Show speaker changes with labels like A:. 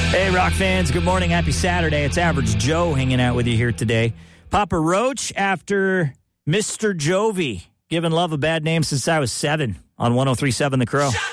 A: Hey, Rock fans. Good morning. Happy Saturday. It's Average Joe hanging out with you here today. Papa Roach after Mr. Jovi, giving love a bad name since I was 7 on 103.7 The Crow.